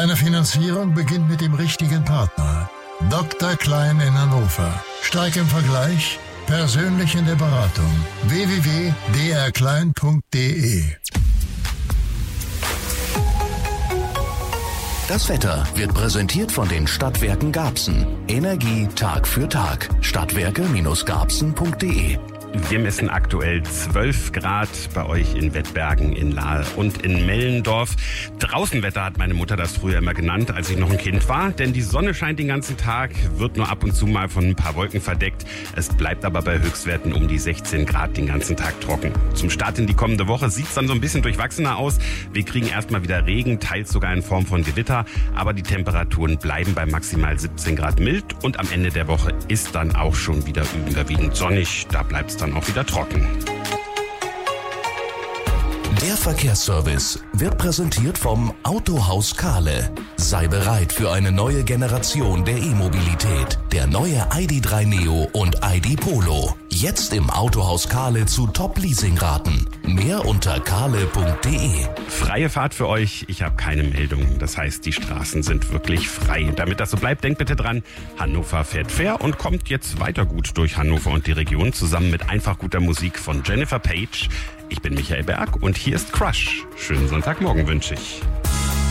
Deine Finanzierung beginnt mit dem richtigen Partner. Dr. Klein in Hannover. Stark im Vergleich, persönlich in der Beratung. www.drklein.de. Das Wetter wird präsentiert von den Stadtwerken Garbsen. Energie Tag für Tag. Stadtwerke-garbsen.de. Wir messen aktuell 12 Grad bei euch in Wettbergen, in Lahl und in Mellendorf. Draußenwetter hat meine Mutter das früher immer genannt, als ich noch ein Kind war. Denn die Sonne scheint den ganzen Tag, wird nur ab und zu mal von ein paar Wolken verdeckt. Es bleibt aber bei Höchstwerten um die 16 Grad den ganzen Tag trocken. Zum Start in die kommende Woche sieht es dann so ein bisschen durchwachsener aus. Wir kriegen erstmal wieder Regen, teils sogar in Form von Gewitter. Aber die Temperaturen bleiben bei maximal 17 Grad mild. Und am Ende der Woche ist dann auch schon wieder überwiegend sonnig. Da bleibt es dann auch wieder trocken. Der Verkehrsservice wird präsentiert vom Autohaus Kahle. Sei bereit für eine neue Generation der E-Mobilität. Der neue ID.3 Neo und ID Polo. Jetzt im Autohaus Kahle zu Top-Leasing-Raten. Mehr unter kahle.de. Freie Fahrt für euch. Ich habe keine Meldung. Das heißt, die Straßen sind wirklich frei. Damit das so bleibt, denkt bitte dran, Hannover fährt fair und kommt jetzt weiter gut durch Hannover und die Region zusammen mit einfach guter Musik von Jennifer Page. Ich bin Michael Berg und hier ist Crush. Schönen Sonntagmorgen wünsche ich.